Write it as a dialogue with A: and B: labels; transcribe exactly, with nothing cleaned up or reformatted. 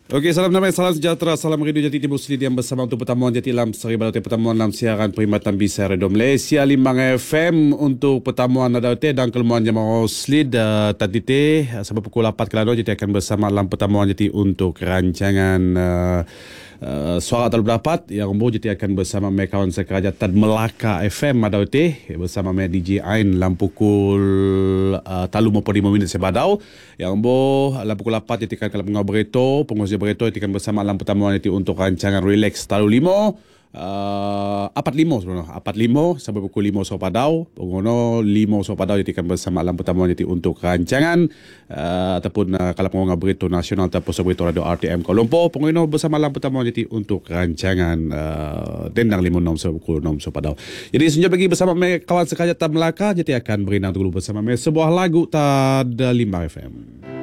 A: Okey, salam damai, salam sejahtera, salam rindu jati timbul selidian bersama untuk pertemuan jati lam seri balai pertemuan dalam siaran perkhidmatan Bisa Radio Malaysia Limbang F M untuk pertemuan ada te dan kelemahan jemaah slid uh, tadi te uh, sampai pukul lapan kelado jati akan bersama dalam pertemuan jati untuk rancangan uh, Uh, suara tak berdapat yang umur jadi akan bersama mereka kawan sekeraja Tad Melaka F M ada te bersama me D J Ain dalam pukul uh, talu maupun lima minit sebadau yang umur dalam pukul lapan jadi akan kalau berito pengurusi berito jadi akan bersama dalam pertemuan itu untuk rancangan relax talu lima Uh, apat limo sebenarnya apat limo sampai pukul lima so padau pengono lima so padau jadi akan bersama dalam pertemuan jadi untuk rancangan uh, ataupun uh, kalau pengono berita nasional ataupun berita radio R T M Kuala Lumpur pengono bersama dalam pertemuan jadi untuk rancangan uh, dendang lima enam so pukul enam so padau. Jadi senyap lagi bersama me, kawan sekalian Tad Melaka jadi akan berinang dulu bersama me sebuah lagu Tad Limbang F M.